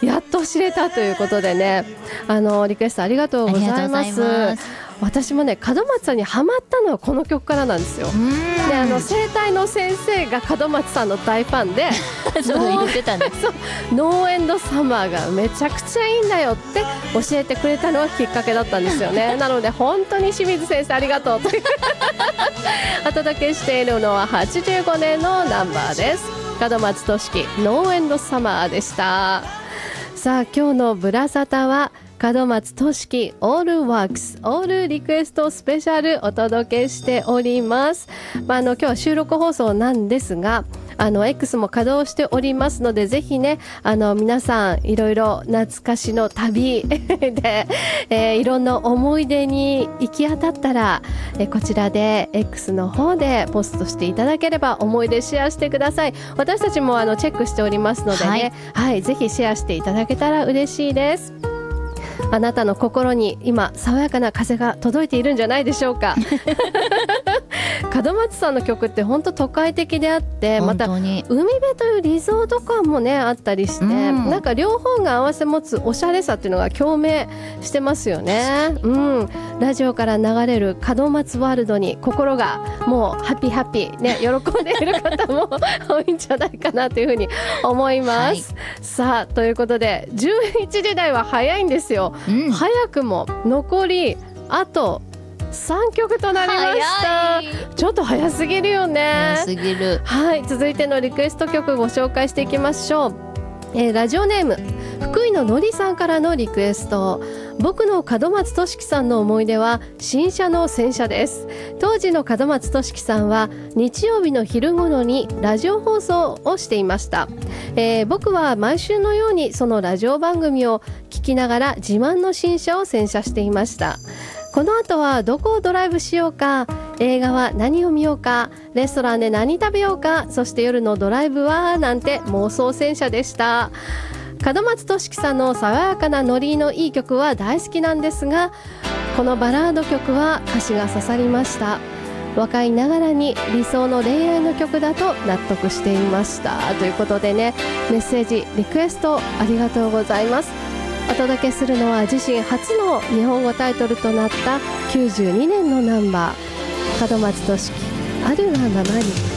やっと知れたということでね、リクエストありがとうございます。私もね門松さんにハマったのはこの曲からなんですよ。で整体の先生が門松さんの大ファンでそう言ってたね。 ノーエンドサマーがめちゃくちゃいいんだよって教えてくれたのがきっかけだったんですよね。なので本当に清水先生ありがとうとお届けしているのは85年のナンバーです。門松俊樹ノーエンドサマーでした。さあ今日のブラサタは門松俊樹オールワークスオールリクエストスペシャルお届けしております。今日は収録放送なんですがX も稼働しておりますのでぜひね皆さんいろいろ懐かしの旅で、いろんな思い出に行き当たったら、こちらで X の方でポストしていただければ思い出シェアしてください。私たちもチェックしておりますのでね、はい、ぜひシェアしていただけたら嬉しいです。あなたの心に今爽やかな風が届いているんじゃないでしょうか門松さんの曲って本当都会的であってまた海辺というリゾート感もねあったりして、なんか両方が合わせ持つおしゃれさっていうのが共鳴してますよね。ラジオから流れる門松ワールドに心がもうハッピーね喜んでいる方も多いんじゃないかなというふうに思います、さあということで11時台は早いんですよ。早くも残りあと3曲となりました。ちょっと早すぎるよね。 早すぎる。 はい、続いてのリクエスト曲ご紹介していきましょう。ラジオネーム福井ののりさんからのリクエスト。僕の門松俊樹さんの思い出は新車の洗車です。当時の門松俊樹さんは日曜日の昼頃にラジオ放送をしていました。僕は毎週のようにそのラジオ番組を聞きながら自慢の新車を洗車していました。この後はどこをドライブしようか、映画は何を見ようか、レストランで何食べようか、そして夜のドライブはなんて妄想洗車でした。門松俊樹さんの爽やかなノリのいい曲は大好きなんですが、このバラード曲は歌詞が刺さりました。若いながらに理想の恋愛の曲だと納得していましたということでね、メッセージリクエストありがとうございます。お届けするのは自身初の日本語タイトルとなった92年のナンバー、門松俊樹あるがままに。